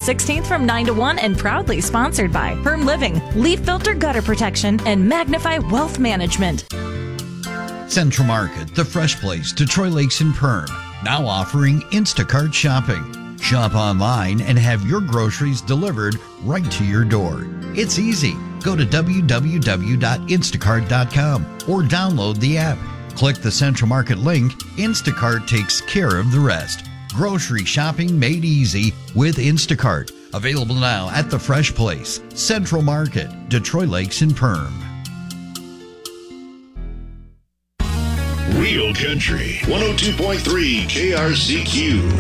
16th from 9 to 1 and proudly sponsored by Perm Living, Leaf Filter Gutter Protection, and Magnify Wealth Management. Central Market, the fresh place to Troy Lakes and Perm, now offering Instacart shopping. Shop online and have your groceries delivered right to your door. It's easy. Go to www.instacart.com or download the app. Click the Central Market link. Instacart takes care of the rest. Grocery shopping made easy with Instacart. Available now at the Fresh Place, Central Market, Detroit Lakes and Perm. Real Country 102.3 KRCQ.